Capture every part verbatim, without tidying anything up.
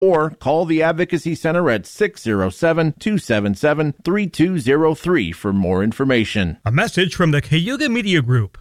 or call the Advocacy Center at six oh seven, two seven seven, three two oh three for more information. A message from the Cayuga Media Group.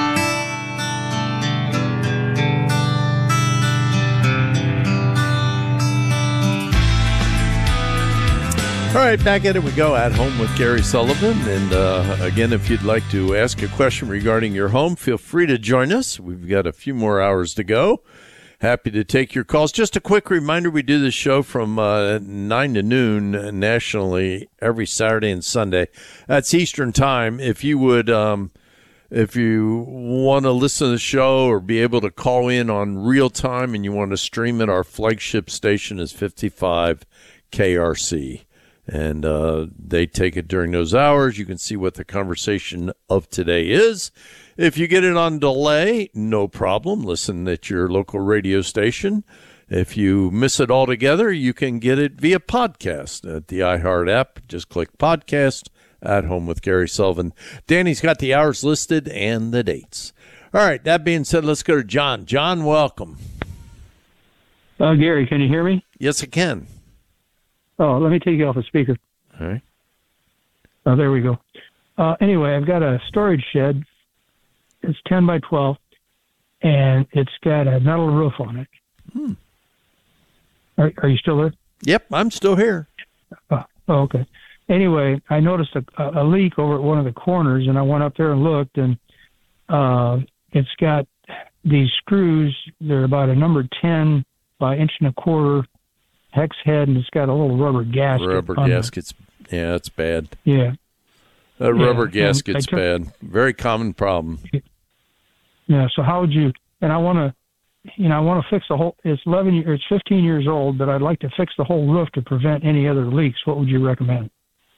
All right, back at it we go, At Home with Gary Sullivan. And uh, again, if you'd like to ask a question regarding your home, feel free to join us. We've got a few more hours to go. Happy to take your calls. Just a quick reminder, we do this show from uh, nine to noon nationally every Saturday and Sunday. That's Eastern time. If you would, um, if you want to listen to the show or be able to call in on real time and you want to stream it, our flagship station is fifty-five K R C. And uh, they take it during those hours. You can see what the conversation of today is. If you get it on delay, no problem. Listen at your local radio station. If you miss it altogether, you can get it via podcast at the iHeart app. Just click podcast, At Home with Gary Sullivan. Danny's got the hours listed and the dates. All right, that being said, let's go to John. John, welcome. Uh, Gary, can you hear me? Yes, I can. Oh, let me take you off the speaker. All right. Oh, there we go. Uh, anyway, I've got a storage shed. It's ten by twelve, and it's got a metal roof on it. Hmm. Are, are you still there? Yep, I'm still here. Oh, oh okay. Anyway, I noticed a, a leak over at one of the corners, and I went up there and looked, and uh, it's got these screws. They're about a number ten by inch and a quarter hex head, and it's got a little rubber gasket. Rubber gaskets. The, yeah, it's bad. Yeah. That yeah, rubber gasket's took, bad. Very common problem. Yeah, so how would you, and I want to, you know, I want to fix the whole, it's eleven years, it's fifteen years old, but I'd like to fix the whole roof to prevent any other leaks. What would you recommend?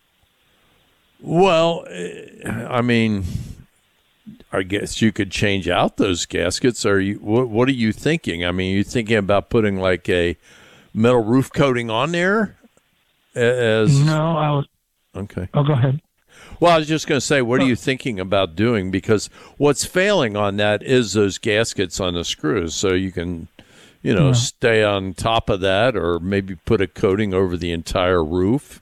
Well, I mean, I guess you could change out those gaskets. Are you, what, what are you thinking? I mean, are you thinking about putting like a metal roof coating on there? As No, I was. Okay. Oh, go ahead. Well, I was just going to say, what are you thinking about doing? Because what's failing on that is those gaskets on the screws. So you can, you know, yeah. stay on top of that, or maybe put a coating over the entire roof.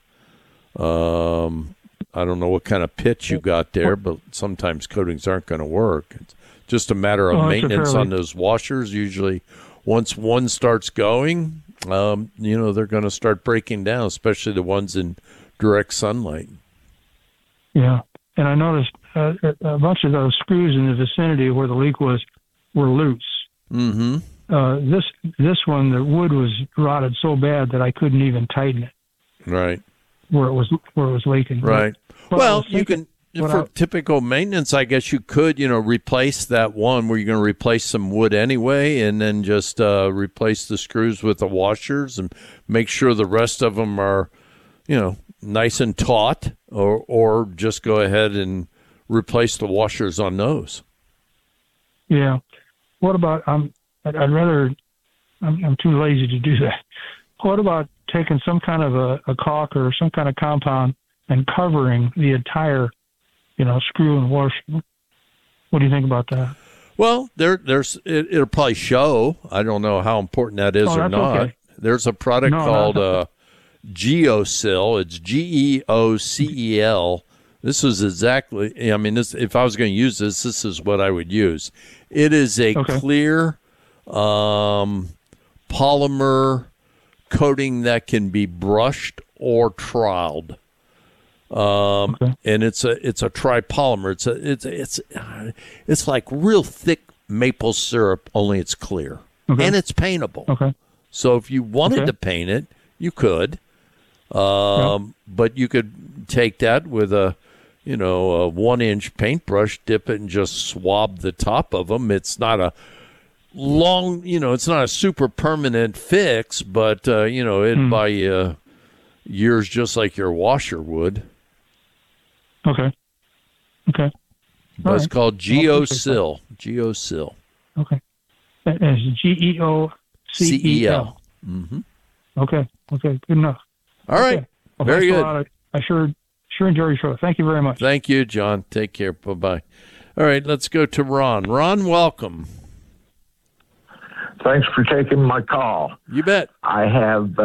Um, I don't know what kind of pitch you got there, but sometimes coatings aren't going to work. It's just a matter of well, maintenance fairly... on those washers. Usually once one starts going, um, you know, they're going to start breaking down, especially the ones in direct sunlight. Yeah, and I noticed uh, a bunch of those screws in the vicinity where the leak was were loose. Mm-hmm. Uh, this this one, the wood was rotted so bad that I couldn't even tighten it. Right. Where it was where it was leaking. Right. But, well, you can for I, typical maintenance, I guess you could, you know, replace that one where you're going to replace some wood anyway, and then just uh, replace the screws with the washers and make sure the rest of them are, you know, nice and taut, or or just go ahead and replace the washers on those. Yeah. What about, um, I'd, I'd rather, I'm, I'm too lazy to do that. What about taking some kind of a, a caulk or some kind of compound and covering the entire, you know, screw and washer? What do you think about that? Well, there, there's it, it'll probably show. I don't know how important that is oh, or not. Okay. There's a product no, called uh, Geocel. It's G E O C E L. This is exactly, I mean, this, if I was going to use this, this is what I would use. It is a okay. clear um, polymer coating that can be brushed or troweled. Um, okay. And it's a it's a tripolymer. It's a it's it's it's like real thick maple syrup, only it's clear. Okay. And it's paintable. Okay. So if you wanted okay. to paint it, you could. Um, yeah. But you could take that with a, you know, a one-inch paintbrush, dip it, and just swab the top of them. It's not a long, you know, it's not a super permanent fix, but, uh, you know, it'd mm. buy you uh, years just like your washer would. Okay. Okay. But it's right. called Geocel. Geocel. Okay. It's G E O C E L. Mm-hmm. Okay. Okay. Good enough. All right. Okay. Well, very good. I sure sure enjoy your show. Thank you very much. Thank you, John. Take care. Bye-bye. All right, let's go to Ron. Ron, welcome. Thanks for taking my call. You bet. I have